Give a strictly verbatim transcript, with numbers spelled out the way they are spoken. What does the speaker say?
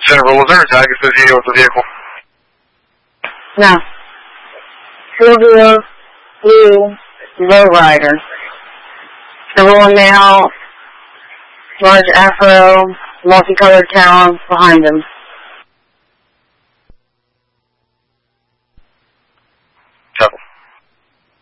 Jennifer, was there a tag associated with the vehicle? No. Silver, blue, lowrider. Number one male, large afro, multicolored towel behind him.